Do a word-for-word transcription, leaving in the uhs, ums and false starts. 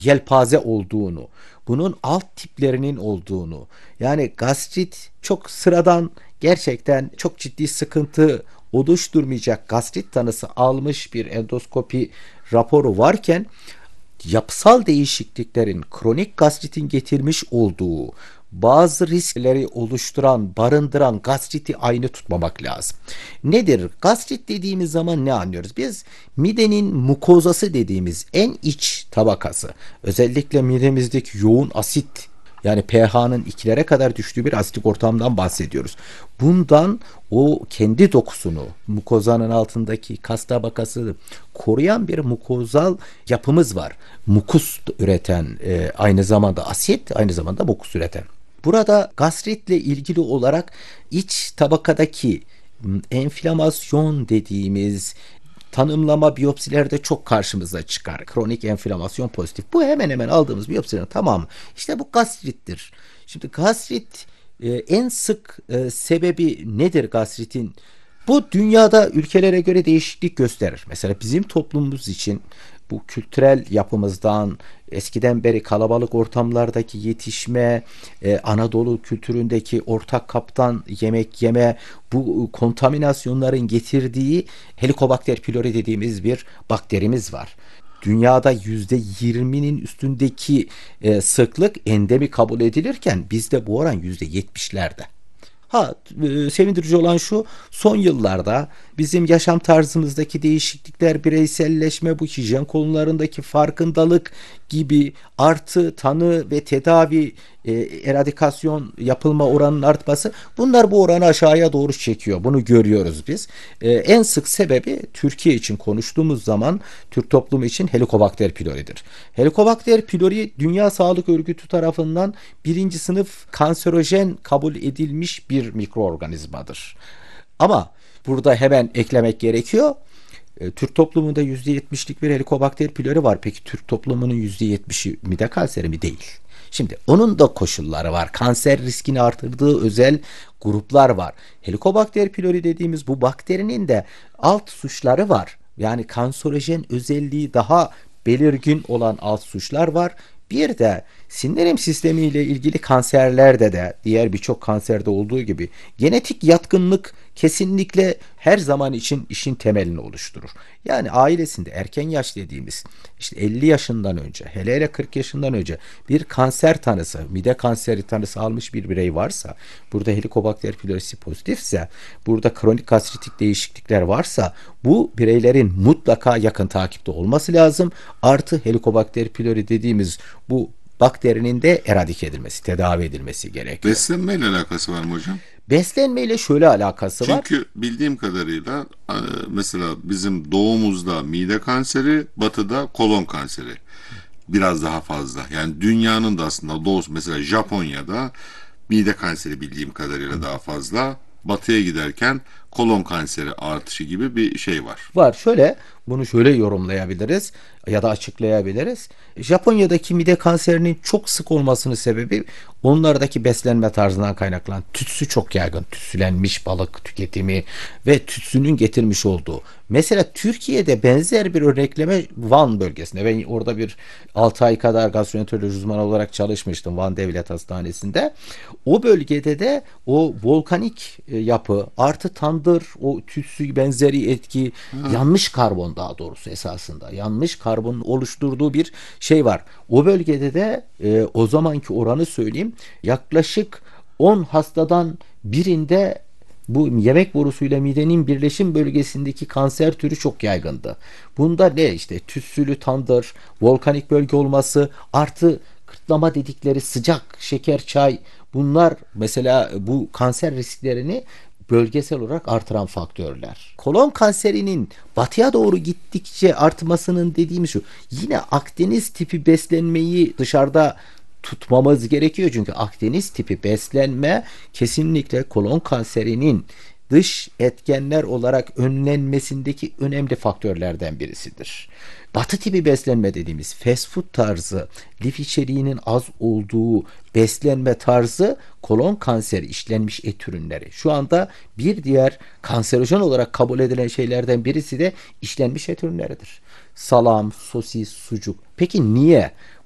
yelpaze olduğunu, bunun alt tiplerinin olduğunu, yani gastrit çok sıradan, gerçekten çok ciddi sıkıntı oluşturmayacak gastrit tanısı almış bir endoskopi raporu varken, yapısal değişikliklerin kronik gastritin getirmiş olduğu bazı riskleri oluşturan, barındıran gastriti aynı tutmamak lazım. Nedir? Gastrit dediğimiz zaman ne anlıyoruz? Biz midenin mukozası dediğimiz en iç tabakası, özellikle midemizdeki yoğun asit, yani pH'nın ikilere kadar düştüğü bir asitik ortamdan bahsediyoruz. Bundan, o kendi dokusunu, mukozanın altındaki kas tabakası koruyan bir mukozal yapımız var. Mukus üreten, e, aynı zamanda asit, aynı zamanda mukus üreten. Burada gastritle ilgili olarak iç tabakadaki enflamasyon dediğimiz tanımlama biyopsilerde çok karşımıza çıkar. Kronik enflamasyon pozitif. Bu hemen hemen aldığımız biyopsilerin tamamı. İşte bu gastrittir. Şimdi gastrit e, en sık e, sebebi nedir gastritin? Bu dünyada ülkelere göre değişiklik gösterir. Mesela bizim toplumumuz için bu kültürel yapımızdan, eskiden beri kalabalık ortamlardaki yetişme, e, Anadolu kültüründeki ortak kaptan yemek yeme, bu kontaminasyonların getirdiği Helicobacter pylori dediğimiz bir bakterimiz var. Dünyada yüzde yirminin üstündeki e, sıklık endemi kabul edilirken bizde bu oran yüzde yetmişlerde. Ha, e, sevindirici olan şu, son yıllarda bizim yaşam tarzımızdaki değişiklikler, bireyselleşme, bu hijyen konularındaki farkındalık gibi, artı tanı ve tedavi, e, eradikasyon yapılma oranının artması, bunlar bu oranı aşağıya doğru çekiyor. Bunu görüyoruz biz. E, en sık sebebi, Türkiye için konuştuğumuz zaman, Türk toplumu için Helicobacter pylori'dir. Helicobacter pylori Dünya Sağlık Örgütü tarafından birinci sınıf kanserojen kabul edilmiş bir mikroorganizmadır. Ama burada hemen eklemek gerekiyor. E, Türk toplumunda yüzde yetmişlik bir Helicobacter pylori var. Peki Türk toplumunun yüzde yetmişi mide kanseri mi? Değil. Şimdi onun da koşulları var. Kanser riskini artırdığı özel gruplar var. Helicobacter pylori dediğimiz bu bakterinin de alt suçları var. Yani kanserojen özelliği daha belirgin olan alt suçlar var. Bir de sindirim sistemiyle ilgili kanserlerde de, diğer birçok kanserde olduğu gibi, genetik yatkınlık kesinlikle her zaman için işin temelini oluşturur. Yani ailesinde erken yaş dediğimiz, işte elli yaşından önce, hele hele kırk yaşından önce bir kanser tanısı, mide kanseri tanısı almış bir birey varsa, burada Helicobacter pylorisi pozitifse, burada kronik gastritik değişiklikler varsa, bu bireylerin mutlaka yakın takipte olması lazım. Artı Helicobacter pylori dediğimiz bu bakterinin de eradike edilmesi, tedavi edilmesi gerekiyor. Beslenmeyle alakası var mı hocam? Beslenmeyle şöyle alakası var. Çünkü bildiğim kadarıyla e, mesela bizim doğumuzda mide kanseri, batıda kolon kanseri biraz daha fazla. Yani dünyanın da aslında doğusu, mesela Japonya'da mide kanseri bildiğim kadarıyla daha fazla. Batıya giderken kolon kanseri artışı gibi bir şey var. Var. Şöyle, bunu şöyle yorumlayabiliriz ya da açıklayabiliriz. Japonya'daki mide kanserinin çok sık olmasının sebebi, onlardaki beslenme tarzından kaynaklanan tütsü çok yaygın. Tütsülenmiş balık tüketimi ve tütsünün getirmiş olduğu. Mesela Türkiye'de benzer bir örnekleme Van bölgesinde. Ben orada bir altı ay kadar gastroenteroloji uzmanı olarak çalışmıştım Van Devlet Hastanesi'nde. O bölgede de o volkanik e, yapı artı tandır, o tütsü benzeri etki, Ha. yanmış karbon, daha doğrusu esasında yanmış karbonun oluşturduğu bir şey var. O bölgede de e, o zamanki oranı söyleyeyim, yaklaşık on hastadan birinde bu yemek borusuyla midenin birleşim bölgesindeki kanser türü çok yaygındı. Bunda ne, işte tütsülü tandır, volkanik bölge olması, artı kırtlama dedikleri sıcak şeker çay, bunlar mesela bu kanser risklerini bölgesel olarak artıran faktörler. Kolon kanserinin batıya doğru gittikçe artmasının dediğim şu. Yine Akdeniz tipi beslenmeyi dışarıda tutmamız gerekiyor. Çünkü Akdeniz tipi beslenme kesinlikle kolon kanserinin dış etkenler olarak önlenmesindeki önemli faktörlerden birisidir. Batı tipi beslenme dediğimiz fast food tarzı, lif içeriğinin az olduğu beslenme tarzı, kolon kanseri, işlenmiş et ürünleri. Şu anda bir diğer kanserojen olarak kabul edilen şeylerden birisi de işlenmiş et ürünleridir. Salam, sosis, sucuk. Peki niye?